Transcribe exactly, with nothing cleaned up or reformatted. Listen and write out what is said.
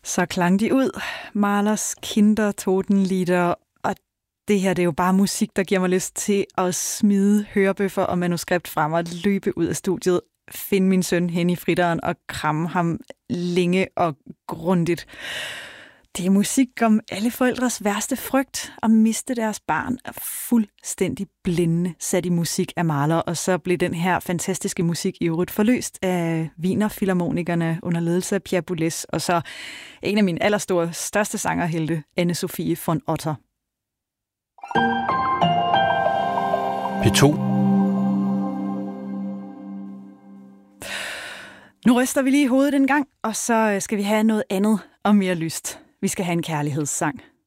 Så klang de ud. Mahlers Kindertotenlieder. Og det her, det er jo bare musik, der giver mig lyst til at smide hørebøffer og manuskript frem og løbe ud af studiet, finde min søn hen i fritteren og kramme ham længe og grundigt. Det er musik om alle forældres værste frygt at miste deres barn, er fuldstændig blindende sat i musik af Mahler, og så blev den her fantastiske musik i øvrigt forløst af Wienerfilharmonikerne under ledelse af Pierre Boulez, og så en af mine allerstore, største sangerhelte, Anne-Sophie von Otter. P to. Nu ryster vi lige i hovedet en gang, og så skal vi have noget andet og mere lyst. Vi skal have en kærlighedssang.